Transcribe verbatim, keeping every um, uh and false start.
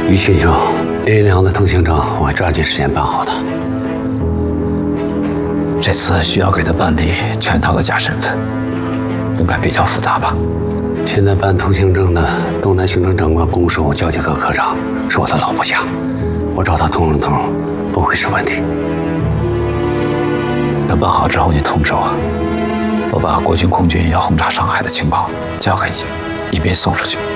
于先生，林良的通行证我会抓紧时间办好的。 这次需要给他办理全套的假身份，应该比较复杂吧？ 现在办通行证的东南行政长官公署交际科科长是我的老部下，我找他通融通融，不会是问题。 等办好之后，你通知我，我把国军空军要轰炸上海的情报交给你，一并送出去。